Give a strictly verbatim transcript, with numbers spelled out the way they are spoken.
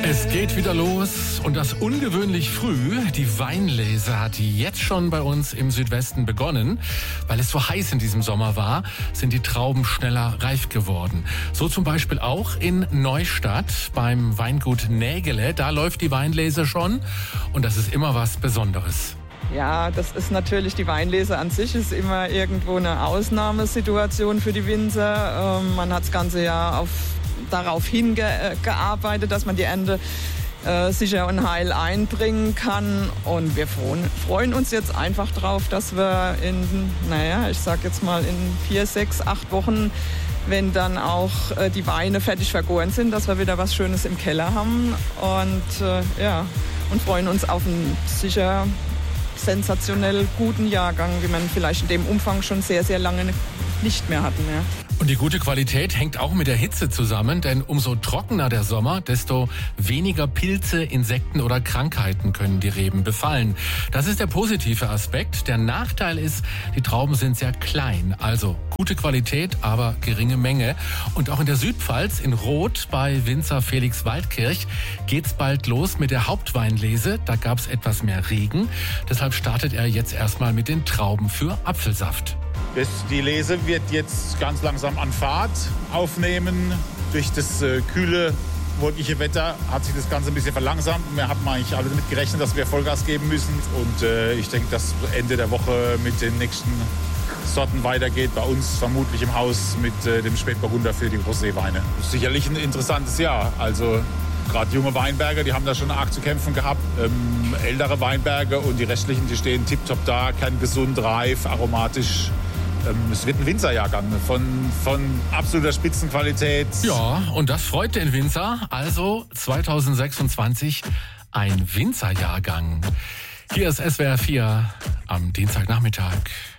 Es geht wieder los und das ungewöhnlich früh. Die Weinlese hat jetzt schon bei uns im Südwesten begonnen. Weil es so heiß in diesem Sommer war, sind die Trauben schneller reif geworden. So zum Beispiel auch in Neustadt beim Weingut Nägele. Da läuft die Weinlese schon und das ist immer was Besonderes. Ja, das ist natürlich, die Weinlese an sich ist immer irgendwo eine Ausnahmesituation für die Winzer. Ähm, man hat das ganze Jahr auf, darauf hingearbeitet, dass man die Ernte äh, sicher und heil einbringen kann. Und wir freuen, freuen uns jetzt einfach drauf, dass wir in, naja, ich sag jetzt mal in vier, sechs, acht Wochen, wenn dann auch äh, die Weine fertig vergoren sind, dass wir wieder was Schönes im Keller haben. Und äh, ja, und freuen uns auf einen sicher sensationell guten Jahrgang, wie man vielleicht in dem Umfang schon sehr, sehr lange nicht mehr hatten. Ja. Und die gute Qualität hängt auch mit der Hitze zusammen, denn umso trockener der Sommer, desto weniger Pilze, Insekten oder Krankheiten können die Reben befallen. Das ist der positive Aspekt. Der Nachteil ist, die Trauben sind sehr klein, also gute Qualität, aber geringe Menge. Und auch in der Südpfalz, in Roth bei Winzer Felix Waldkirch, geht's bald los mit der Hauptweinlese. Da gab's etwas mehr Regen. Deshalb startet er jetzt erstmal mit den Trauben für Apfelsaft. Das, die Lese wird jetzt ganz langsam an Fahrt aufnehmen. Durch das äh, kühle, wolkige Wetter hat sich das Ganze ein bisschen verlangsamt. Wir haben eigentlich alle damit gerechnet, dass wir Vollgas geben müssen. Und äh, ich denke, dass Ende der Woche mit den nächsten Sorten weitergeht. Bei uns vermutlich im Haus mit äh, dem Spätburgunder für die Roséweine. Sicherlich ein interessantes Jahr. Also gerade junge Weinberge, die haben da schon arg zu kämpfen gehabt. Ähm, ältere Weinberge und die restlichen, die stehen tipptopp da, kerngesund, reif, aromatisch. Es wird ein Winzerjahrgang von, von absoluter Spitzenqualität. Ja, und das freut den Winzer. Also zwanzig sechsundzwanzig ein Winzerjahrgang. Hier ist S W R vier am Dienstagnachmittag.